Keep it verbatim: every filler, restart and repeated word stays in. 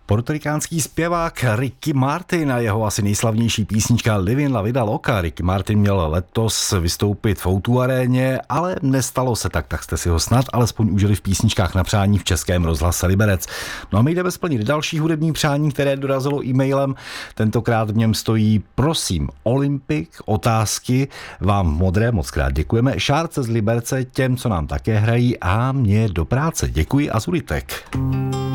Portorikánský zpěvák Ricky Martin a jeho asi nejslavnější písnička Livin La Vida Loca. Ricky Martin měl letos vystoupit v O dva aréně, ale nestalo se tak, tak jste si ho snad alespoň užili v písničkách na přání v Českém rozhlase Liberec. No a my jdeme splnit další hudební přání, které dorazilo e-mailem. Tentokrát v něm stojí: prosím, Olympik, otázky, vám v modré moc krát děkujeme, Šárce z Liberce, těm, co nám také hrají, a mě do práce. Děkuji a zulitek.